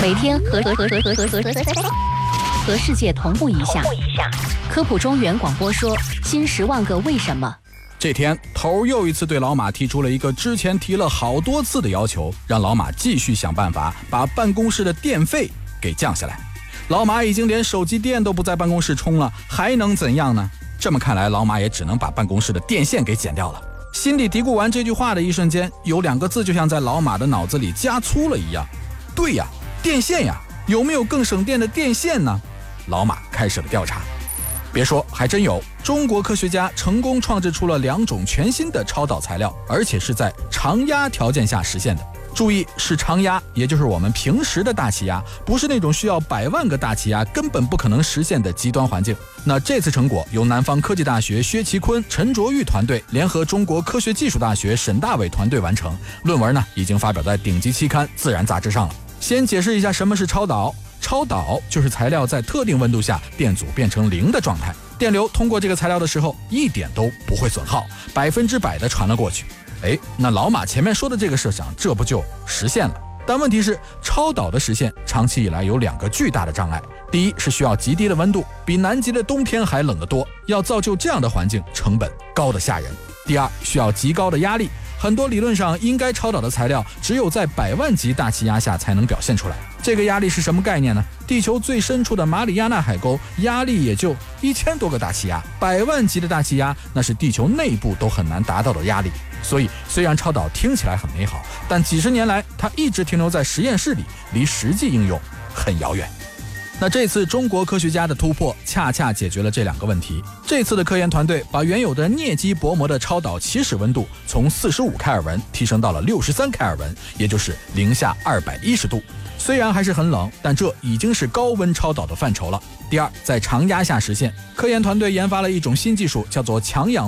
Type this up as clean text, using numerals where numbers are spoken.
每天和世界同步一下。科普中原广播说：新10万个为什么。 这天，头又一次对老马提出了一个之前提了好多次的要求，让老马继续想办法把办公室的电费给降下来。老马已经连手机电都不在办公室充了，还能怎样呢？这么看来，老马也只能把办公室的电线给剪掉了。心里嘀咕完这句话的一瞬间，有2个字就像在老马的脑子里加粗了一样。对呀，电线呀，有没有更省电的电线呢？老马开始了调查。别说，还真有。中国科学家成功创制出了2种全新的超导材料，而且是在常压条件下实现的。注意，是常压，也就是我们平时的大气压，不是那种需要100万个大气压根本不可能实现的极端环境。那这次成果由南方科技大学薛其坤、陈卓玉团队联合中国科学技术大学沈大伟团队完成。论文呢，已经发表在顶级期刊《自然》杂志上了。先解释一下什么是超导。超导就是材料在特定温度下电阻变成0的状态，电流通过这个材料的时候一点都不会损耗，100%的传了过去。那老马前面说的这个设想，这不就实现了？但问题是，超导的实现长期以来有2个巨大的障碍。第一是需要极低的温度，比南极的冬天还冷得多，要造就这样的环境，成本高得吓人。第二，需要极高的压力，很多理论上应该超导的材料，只有在100万级大气压下才能表现出来。这个压力是什么概念呢？地球最深处的马里亚纳海沟压力也就1000多个大气压，100万级的大气压那是地球内部都很难达到的压力。所以虽然超导听起来很美好，但几十年来它一直停留在实验室里，离实际应用很遥远。那这次中国科学家的突破恰恰解决了这2个问题。这次的科研团队把原有的镍基薄膜的超导起始温度从45开尔文提升到了63开尔文，也就是零下210度。虽然还是很冷，但这已经是高温超导的范畴了。第二，在常压下实现，科研团队研发了一种新技术，叫做强氧